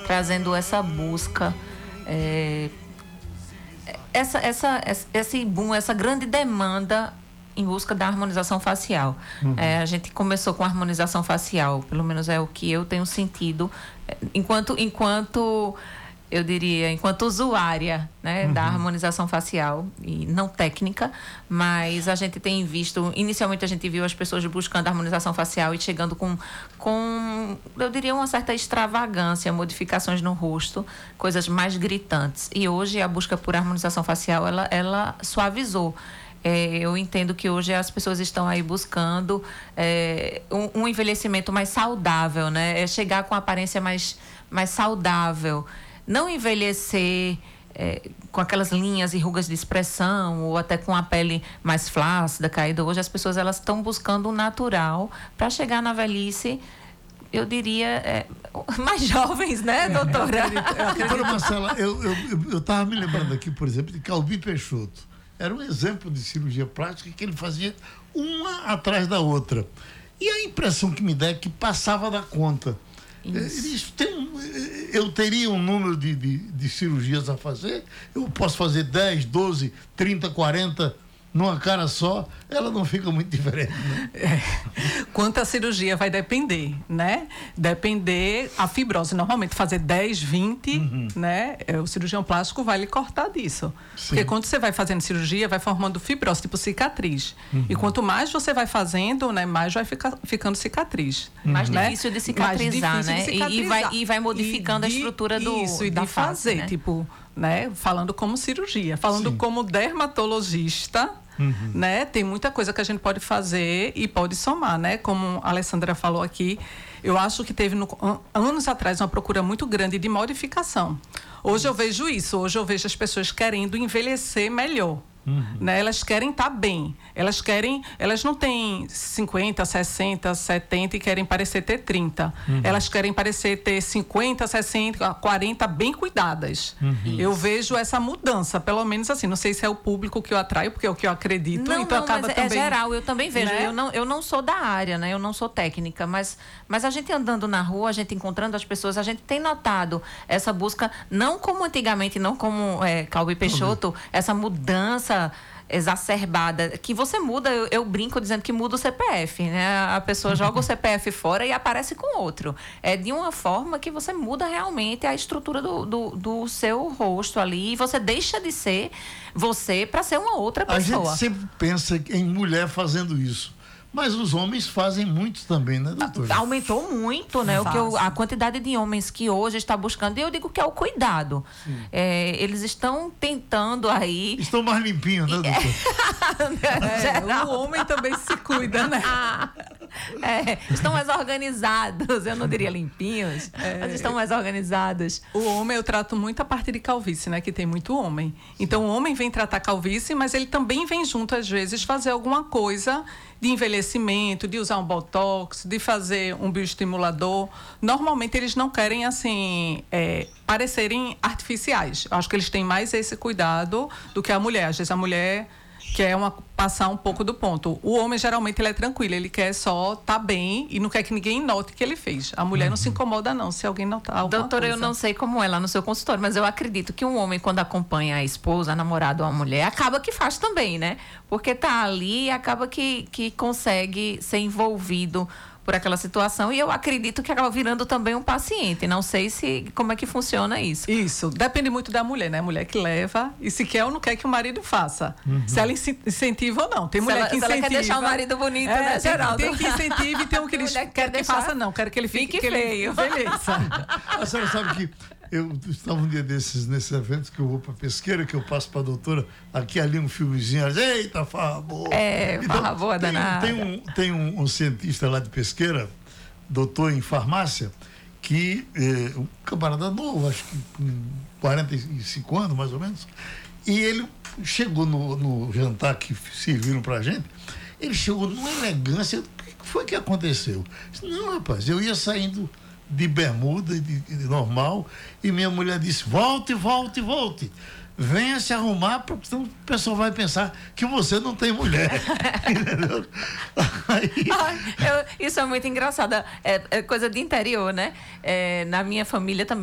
trazendo essa busca, esse boom, essa grande demanda em busca da harmonização facial. A gente começou com a harmonização facial, pelo menos é o que eu tenho sentido, enquanto eu diria, enquanto usuária, né, da harmonização facial, e não técnica, mas a gente tem visto, inicialmente a gente viu as pessoas buscando a harmonização facial e chegando com eu diria, uma certa extravagância, modificações no rosto, coisas mais gritantes. E hoje a busca por harmonização facial, ela suavizou. Eu entendo que hoje as pessoas estão aí buscando um envelhecimento mais saudável, né? Chegar com a aparência mais saudável. Não envelhecer com aquelas linhas e rugas de expressão ou até com a pele mais flácida, caída. Hoje as pessoas elas estão buscando o natural para chegar na velhice, eu diria, mais jovens, né, doutora? Doutora Marcela, eu estava me lembrando aqui, por exemplo, de Calbi Peixoto. Era um exemplo de cirurgia plástica que ele fazia uma atrás da outra. E a impressão que me dá é que passava da conta. Isso eu teria um número de cirurgias a fazer, eu posso fazer 10, 12, 30, 40 numa cara só, ela não fica muito diferente, né? Quanto à cirurgia vai depender, né? Depender a fibrose. Normalmente fazer 10, 20, né? O cirurgião plástico vai lhe cortar disso. Sim. Porque quando você vai fazendo cirurgia, vai formando fibrose, tipo cicatriz. E quanto mais você vai fazendo, né? Mais vai ficando cicatriz. Mais né? difícil de cicatrizar, né? E vai modificando a estrutura da face, né? Tipo, né? Falando como cirurgia. Falando como dermatologista, né? Tem muita coisa que a gente pode fazer e pode somar, né? Como a Alessandra falou aqui, eu acho que teve anos atrás uma procura muito grande de modificação. Hoje eu vejo isso, hoje eu vejo as pessoas querendo envelhecer melhor. Né? Elas querem estar bem, elas não têm 50, 60, 70 e querem parecer ter 30. Elas querem parecer ter 50, 60, 40 bem cuidadas. Eu vejo essa mudança, pelo menos assim, não sei se é o público que eu atraio, porque é o que eu acredito. Não, então acaba mas também, é geral, eu também vejo, né? eu não sou da área, né? Eu não sou técnica, mas a gente andando na rua, a gente encontrando as pessoas, a gente tem notado essa busca, não como antigamente, não como Calbi Peixoto, essa mudança exacerbada, que você muda, eu brinco dizendo que muda o CPF, né? A pessoa joga o CPF fora e aparece com outro. É de uma forma que você muda realmente a estrutura do seu rosto ali, e você deixa de ser você para ser uma outra pessoa. A gente sempre pensa em mulher fazendo isso. Mas os homens fazem muito também, né, doutora? Aumentou muito, né? A quantidade de homens que hoje está buscando, e eu digo que é o cuidado. Eles estão tentando aí... Estão mais limpinhos, né, doutora? O homem também se cuida, né? Estão mais organizados, eu não diria limpinhos, mas estão mais organizados. O homem, eu trato muito a parte de calvície, né? Que tem muito homem. Então, o homem vem tratar calvície, mas ele também vem junto, às vezes, fazer alguma coisa de envelhecimento, de usar um botox, de fazer um bioestimulador. Normalmente eles não querem, assim, parecerem artificiais. Acho que eles têm mais esse cuidado do que a mulher. Às vezes a mulher quer passar um pouco do ponto. O homem, geralmente, ele é tranquilo, ele quer só estar bem e não quer que ninguém note que ele fez. A mulher não se incomoda, não, se alguém notar alguma Doutora, coisa. eu não sei como é lá no seu consultório, mas eu acredito que um homem, quando acompanha a esposa, a namorada ou a mulher, acaba que faz também, né? Porque tá ali e acaba que consegue ser envolvido por aquela situação, e eu acredito que acaba virando também um paciente. Não sei como é que funciona isso. Isso, depende muito da mulher, né? A mulher que leva, e se quer ou não quer que o marido faça. Se ela incentiva ou não. Tem mulher que incentiva. Se ela quer deixar o marido bonito, né, Geraldo? Tem que incentiva e tem um que eles quer que faça, não. Quero que ele fique feio. Beleza. A senhora sabe que eu estava um dia desses, nesses eventos que eu vou para Pesqueira, que eu passo para a doutora, aqui ali um filmezinho, eita, farra boa. Farra boa danada. Tem um cientista lá de Pesqueira, doutor em farmácia, que um camarada novo, acho que com 45 anos, mais ou menos, e ele chegou no jantar que serviram pra gente, ele chegou numa elegância. O que foi que aconteceu? Disse, não, rapaz, eu ia saindo de bermuda, de normal, e minha mulher disse, volte, venha se arrumar, porque senão o pessoal vai pensar que você não tem mulher. Entendeu? Isso é muito engraçado, é coisa de interior, né? Na minha família também